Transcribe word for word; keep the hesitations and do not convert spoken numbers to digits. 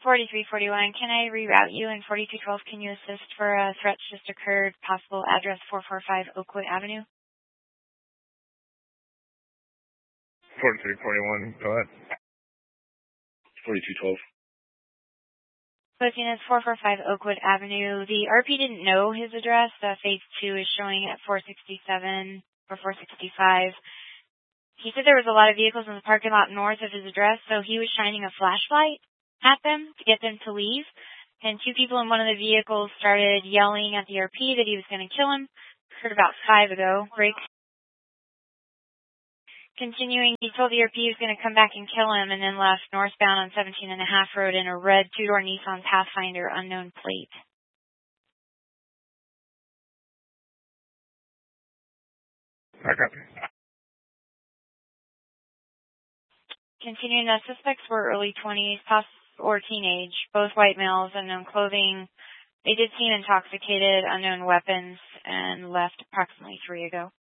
forty-three forty-one, can I reroute you? And forty-two twelve, can you assist for a threat just occurred, possible address four forty-five Oakwood Avenue? forty-three forty-one, go ahead. forty-two twelve. Both units, four forty-five Oakwood Avenue. The R P didn't know his address. Uh, phase two is showing at four sixty-seven or four sixty-five. He said there was a lot of vehicles in the parking lot north of his address, so he was shining a flashlight at them to get them to leave. And two people in one of the vehicles started yelling at the R P that he was going to kill him. Heard about five ago. Break. Continuing, he told the R P he was going to come back and kill him, and then left northbound on seventeen and a half road in a red two-door Nissan Pathfinder, unknown plate. I copy. Continuing, the suspects were early twenties, or teenage, both white males, unknown clothing. They did seem intoxicated, unknown weapons, and left approximately three ago.